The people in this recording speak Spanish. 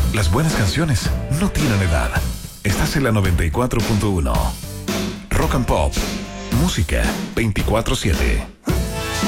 Las buenas canciones no tienen edad. Estás en la 94.1. Rock and Pop. Música 24/7.